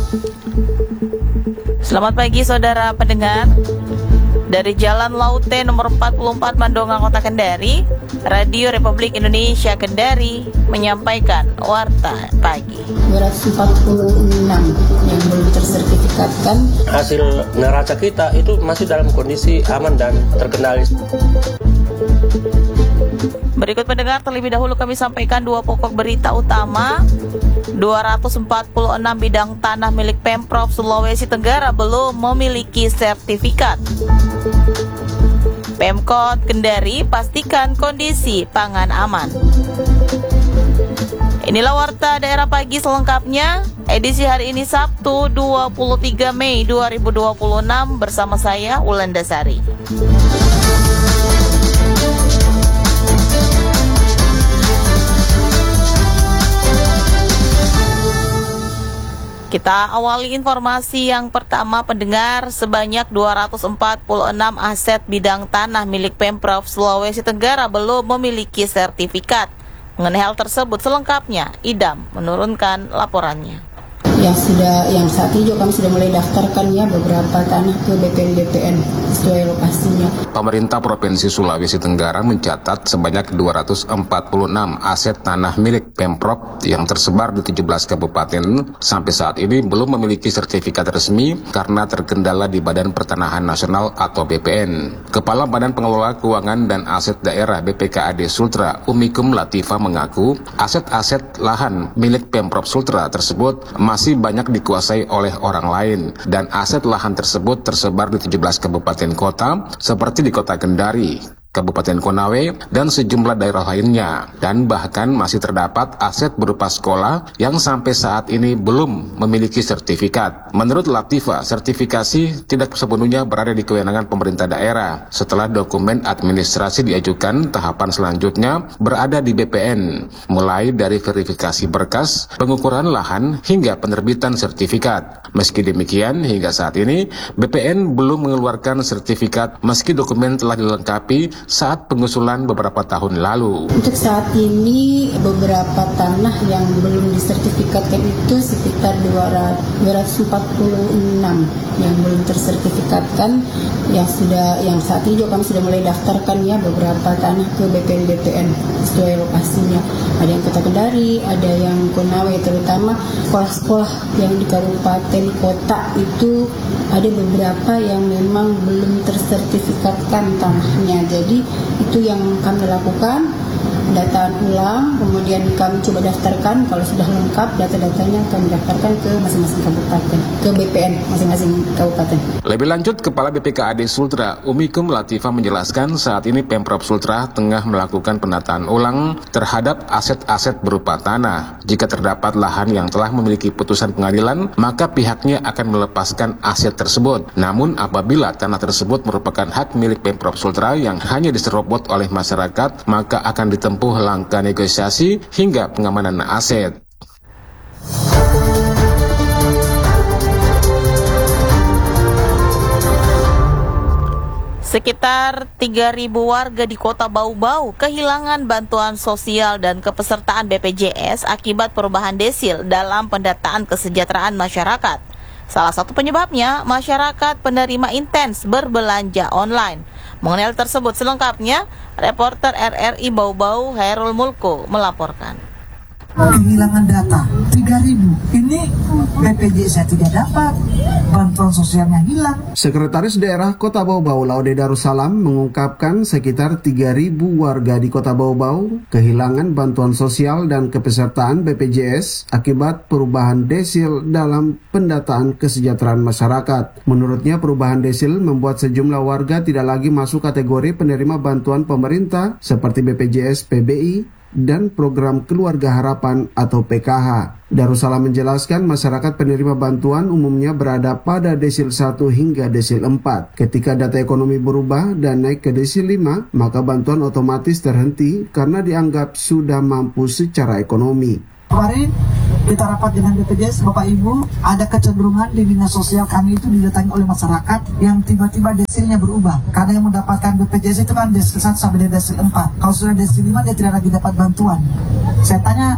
Selamat pagi saudara pendengar. Dari Jalan Laute nomor 44 Mandonga Kota Kendari, Radio Republik Indonesia Kendari menyampaikan warta pagi. 246 yang belum tersertifikatkan. Hasil neraca kita itu masih dalam kondisi aman dan terkendali. Berikut pendengar, terlebih dahulu kami sampaikan dua pokok berita utama. 246 bidang tanah milik Pemprov Sulawesi Tenggara belum memiliki sertifikat. Pemkot Kendari pastikan kondisi pangan aman. Inilah warta daerah pagi selengkapnya, edisi hari ini Sabtu 23 Mei 2026 bersama saya Wulandasari. Kita awali informasi yang pertama pendengar, sebanyak 246 aset bidang tanah milik Pemprov Sulawesi Tenggara belum memiliki sertifikat. Mengenai hal tersebut selengkapnya, Idam menurunkan laporannya. Yang saat ini juga kami sudah mulai daftarkan ya beberapa tanah ke BPN sesuai lokasinya. Pemerintah Provinsi Sulawesi Tenggara mencatat sebanyak 246 aset tanah milik Pemprov yang tersebar di 17 kabupaten sampai saat ini belum memiliki sertifikat resmi karena terkendala di Badan Pertanahan Nasional atau BPN. Kepala Badan Pengelola Keuangan dan Aset Daerah BPKAD Sultra, Umikum Latifah mengaku aset-aset lahan milik Pemprov Sultra tersebut masih banyak dikuasai oleh orang lain dan aset lahan tersebut tersebar di 17 kabupaten kota seperti di Kota Kendari, Kabupaten Konawe, dan sejumlah daerah lainnya. Dan bahkan masih terdapat aset berupa sekolah yang sampai saat ini belum memiliki sertifikat. Menurut Latifah, sertifikasi tidak sepenuhnya berada di kewenangan pemerintah daerah. Setelah dokumen administrasi diajukan, tahapan selanjutnya berada di BPN, mulai dari verifikasi berkas, pengukuran lahan, hingga penerbitan sertifikat. Meski demikian, hingga saat ini, BPN belum mengeluarkan sertifikat meski dokumen telah dilengkapi saat pengusulan beberapa tahun lalu. Untuk saat ini beberapa tanah yang belum disertifikatkan itu sekitar 246 yang belum tersertifikatkan, yang saat ini juga kami sudah mulai daftarkan ya beberapa tanah ke BPN sesuai lokasinya. Ada yang Kota Kendari, ada yang Konawe, terutama sekolah-sekolah yang di kabupaten kota itu ada beberapa yang memang belum tersertifikatkan tanahnya. Jadi itu yang kami lakukan, pendataan ulang, kemudian kami coba daftarkan. Kalau sudah lengkap data-datanya kami daftarkan ke masing-masing kabupaten, ke BPN masing-masing kabupaten. Lebih lanjut, Kepala BPKAD Sultra, Umikum Latifah menjelaskan saat ini Pemprov Sultra tengah melakukan penataan ulang terhadap aset-aset berupa tanah. Jika terdapat lahan yang telah memiliki putusan pengadilan, maka pihaknya akan melepaskan aset tersebut. Namun apabila tanah tersebut merupakan hak milik Pemprov Sultra yang hanya diserobot oleh masyarakat, maka akan ditempuh langkah negosiasi hingga pengamanan aset. Sekitar 3.000 warga di Kota Bau-Bau kehilangan bantuan sosial dan kepesertaan BPJS akibat perubahan desil dalam pendataan kesejahteraan masyarakat. Salah satu penyebabnya, masyarakat penerima intens berbelanja online. Mengenai hal tersebut selengkapnya, reporter RRI Bau-Bau Hairul Mulko melaporkan. Kehilangan data 3.000, ini BPJS tidak dapat, bantuan sosialnya hilang. Sekretaris Daerah Kota Bau-Bau Laude Darussalam mengungkapkan sekitar 3.000 warga di Kota Bau-Bau kehilangan bantuan sosial dan kepesertaan BPJS akibat perubahan desil dalam pendataan kesejahteraan masyarakat. Menurutnya, perubahan desil membuat sejumlah warga tidak lagi masuk kategori penerima bantuan pemerintah seperti BPJS PBI dan program Keluarga Harapan atau PKH. Darussalam menjelaskan masyarakat penerima bantuan umumnya berada pada desil 1 hingga desil 4. Ketika data ekonomi berubah dan naik ke desil 5, maka bantuan otomatis terhenti karena dianggap sudah mampu secara ekonomi. Kemarin kita rapat dengan BPJS, Bapak Ibu, ada kecenderungan di dinas sosial kami itu didatangi oleh masyarakat yang tiba-tiba desilnya berubah. Karena yang mendapatkan BPJS itu kan desil 1 sampai desil 4. Kalau sudah desil 5 dia tidak lagi dapat bantuan. Saya tanya,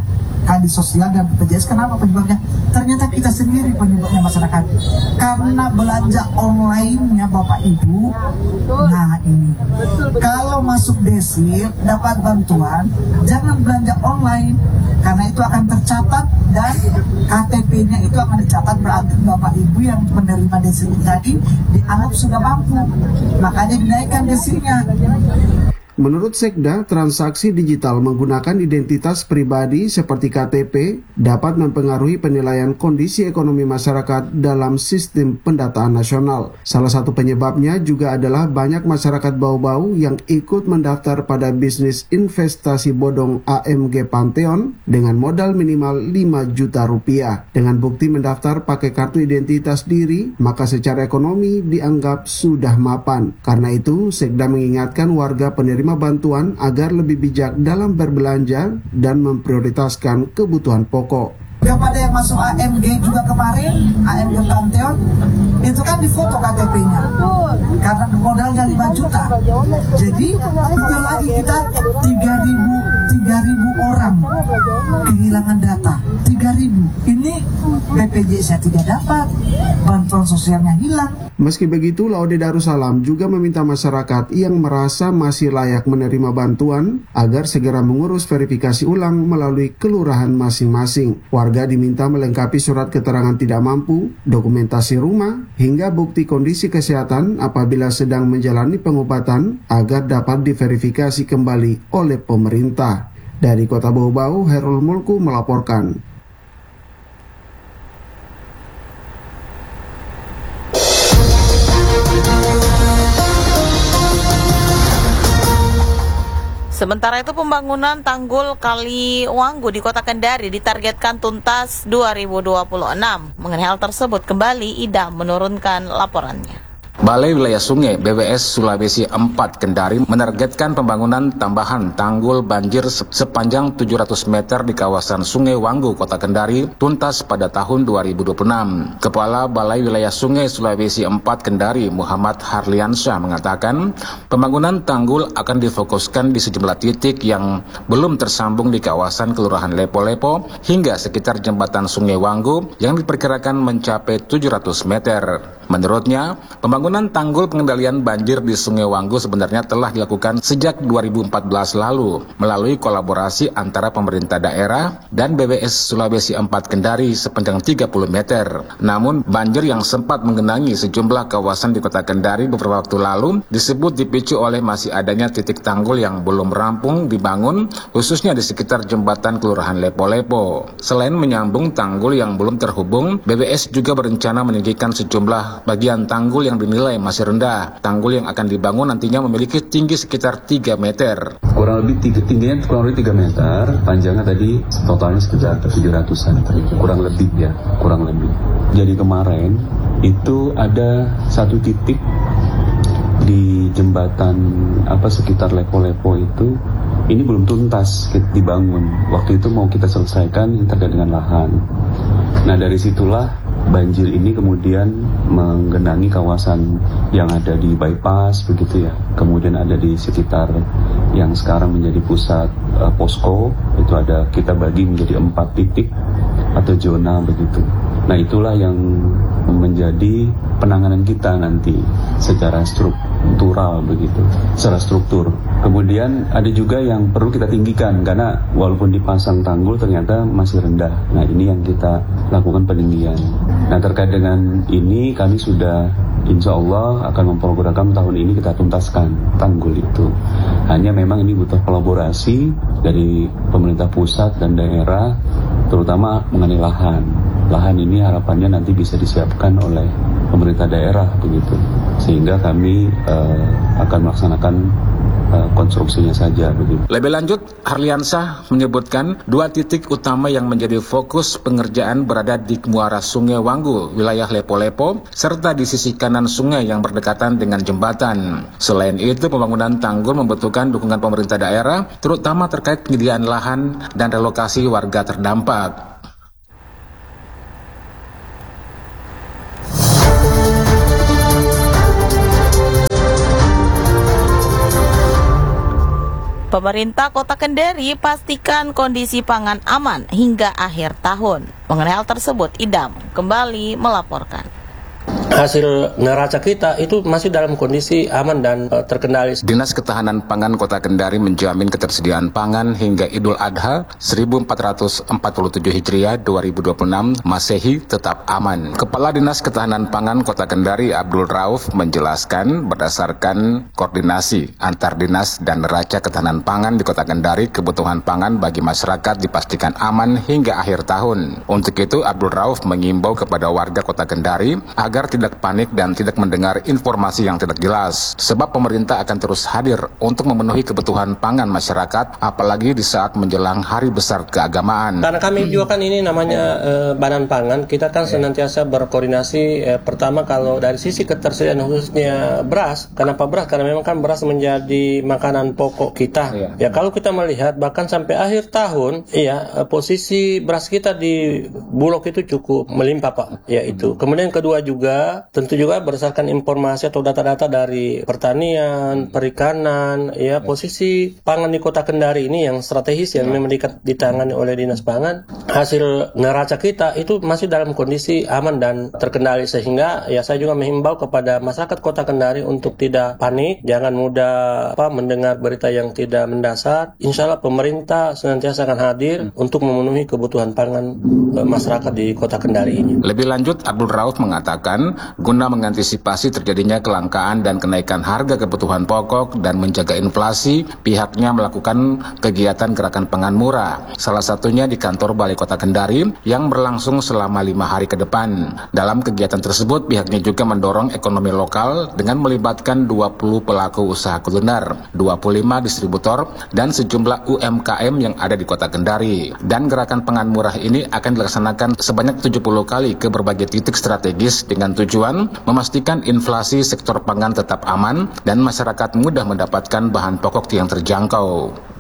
Kadis Sosial dan BPJS. Kenapa penyebabnya? Ternyata kita sendiri penyebabnya masyarakat. Karena belanja online-nya Bapak Ibu. Nah ini, kalau masuk desil dapat bantuan, jangan belanja online. Karena itu akan tercatat dan KTP-nya itu akan dicatat, berarti Bapak Ibu yang menerima desil tadi dianggap sudah mampu. Makanya dinaikkan desilnya. Menurut Sekda, transaksi digital menggunakan identitas pribadi seperti KTP dapat mempengaruhi penilaian kondisi ekonomi masyarakat dalam sistem pendataan nasional. Salah satu penyebabnya juga adalah banyak masyarakat bau-bau yang ikut mendaftar pada bisnis investasi bodong AMG Pantheon dengan modal minimal 5 juta rupiah. Dengan bukti mendaftar pakai kartu identitas diri, maka secara ekonomi dianggap sudah mapan. Karena itu, Sekda mengingatkan warga penerima bantuan agar lebih bijak dalam berbelanja dan memprioritaskan kebutuhan pokok. Kepada yang masuk AMG juga kemarin, AMG Pantheon, itu kan difoto KTP-nya. Karena modalnya 5 juta. Jadi, itu lagi kita 3.000 orang kehilangan data. 3.000. Ini BPJS-nya tidak dapat, bantuan sosialnya hilang. Meski begitu, Laude Darussalam juga meminta masyarakat yang merasa masih layak menerima bantuan agar segera mengurus verifikasi ulang melalui kelurahan masing-masing. Warga diminta melengkapi surat keterangan tidak mampu, dokumentasi rumah, hingga bukti kondisi kesehatan apabila sedang menjalani pengobatan agar dapat diverifikasi kembali oleh pemerintah. Dari Kota Bau-Bau, Herul Mulku melaporkan. Sementara itu pembangunan tanggul Kali Wanggu di Kota Kendari ditargetkan tuntas 2026. Mengenai hal tersebut kembali Ida menurunkan laporannya. Balai Wilayah Sungai BWS Sulawesi 4 Kendari menargetkan pembangunan tambahan tanggul banjir sepanjang 700 meter di kawasan Sungai Wanggu, Kota Kendari tuntas pada tahun 2026. Kepala Balai Wilayah Sungai Sulawesi 4 Kendari Muhammad Harliansyah mengatakan pembangunan tanggul akan difokuskan di sejumlah titik yang belum tersambung di kawasan Kelurahan Lepo-Lepo hingga sekitar jembatan Sungai Wanggu yang diperkirakan mencapai 700 meter. Menurutnya, pembangunan tanggul pengendalian banjir di Sungai Wanggu sebenarnya telah dilakukan sejak 2014 lalu melalui kolaborasi antara pemerintah daerah dan BWS Sulawesi 4 Kendari sepanjang 30 meter. Namun, banjir yang sempat menggenangi sejumlah kawasan di Kota Kendari beberapa waktu lalu disebut dipicu oleh masih adanya titik tanggul yang belum rampung dibangun, khususnya di sekitar jembatan Kelurahan Lepo-Lepo. Selain menyambung tanggul yang belum terhubung, BWS juga berencana meninggikan sejumlah bagian tanggul yang dinilai masih rendah. Tanggul yang akan dibangun nantinya memiliki tinggi sekitar 3 meter. Kurang lebih tingginya kurang lebih 3 meter, panjangnya tadi totalnya sekitar 700-an. Kurang lebih ya, kurang lebih. Jadi kemarin itu ada satu titik di jembatan sekitar Lepo-Lepo itu ini belum tuntas dibangun. Waktu itu mau kita selesaikan yang terkait dengan lahan. Nah dari situlah banjir ini kemudian menggenangi kawasan yang ada di bypass begitu ya. Kemudian ada di sekitar yang sekarang menjadi pusat posko, itu ada kita bagi menjadi 4 titik atau zona begitu. Nah itulah yang menjadi penanganan kita nanti secara struktural begitu, secara struktur. Kemudian ada juga yang perlu kita tinggikan karena walaupun dipasang tanggul ternyata masih rendah. Nah ini yang kita lakukan peninggian. Nah terkait dengan ini kami sudah insya Allah akan memprogram tahun ini kita tuntaskan tanggul itu. Hanya memang ini butuh kolaborasi dari pemerintah pusat dan daerah, terutama mengenai lahan. Lahan ini harapannya nanti bisa disiapkan oleh pemerintah daerah begitu, sehingga kami akan melaksanakan konstruksinya saja begitu. Lebih lanjut, Harliansyah menyebutkan 2 titik utama yang menjadi fokus pengerjaan berada di muara Sungai Wanggu, wilayah Lepo-Lepo, serta di sisi kanan sungai yang berdekatan dengan jembatan. Selain itu, pembangunan tanggul membutuhkan dukungan pemerintah daerah, terutama terkait penyediaan lahan dan relokasi warga terdampak. Pemerintah Kota Kendari pastikan kondisi pangan aman hingga akhir tahun. Mengenai hal tersebut, Idam kembali melaporkan. Hasil neraca kita itu masih dalam kondisi aman dan terkendali. Dinas Ketahanan Pangan Kota Kendari menjamin ketersediaan pangan hingga Idul Adha 1447 Hijriah 2026 Masehi tetap aman. Kepala Dinas Ketahanan Pangan Kota Kendari Abdul Rauf menjelaskan berdasarkan koordinasi antar dinas dan neraca ketahanan pangan di Kota Kendari, kebutuhan pangan bagi masyarakat dipastikan aman hingga akhir tahun. Untuk itu Abdul Rauf mengimbau kepada warga Kota Kendari agar tidak panik dan tidak mendengar informasi yang tidak jelas, sebab pemerintah akan terus hadir untuk memenuhi kebutuhan pangan masyarakat, apalagi di saat menjelang hari besar keagamaan. Karena kami juga kan ini namanya Badan Pangan, kita kan senantiasa berkoordinasi. Pertama, kalau dari sisi ketersediaan khususnya beras, kenapa beras? Karena memang kan beras menjadi makanan pokok kita. Ya kalau kita melihat bahkan sampai akhir tahun, posisi beras kita di Bulog itu cukup melimpah, Pak. Ya itu. Kemudian kedua juga tentu juga berdasarkan informasi atau data-data dari pertanian, perikanan, posisi pangan di Kota Kendari ini yang strategis yang memang ditangani oleh Dinas Pangan. Hasil neraca kita itu masih dalam kondisi aman dan terkendali, sehingga saya juga menghimbau kepada masyarakat Kota Kendari untuk tidak panik, jangan mudah mendengar berita yang tidak mendasar. Insya Allah pemerintah senantiasa akan hadir untuk memenuhi kebutuhan pangan masyarakat di Kota Kendari ini. Lebih lanjut, Abdul Rauf mengatakan guna mengantisipasi terjadinya kelangkaan dan kenaikan harga kebutuhan pokok dan menjaga inflasi, pihaknya melakukan kegiatan gerakan pangan murah. Salah satunya di kantor Balai Kota Kendari yang berlangsung selama 5 hari ke depan. Dalam kegiatan tersebut, pihaknya juga mendorong ekonomi lokal dengan melibatkan 20 pelaku usaha kuliner, 25 distributor, dan sejumlah UMKM yang ada di Kota Kendari. Dan gerakan pangan murah ini akan dilaksanakan sebanyak 70 kali ke berbagai titik strategis dengan tujuan memastikan inflasi sektor pangan tetap aman dan masyarakat mudah mendapatkan bahan pokok yang terjangkau.